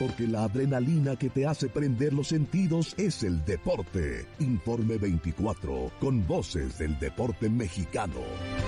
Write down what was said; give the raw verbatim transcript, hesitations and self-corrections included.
porque la adrenalina que te hace prender los sentidos es el deporte. Informe veinticuatro, con voces del deporte mexicano.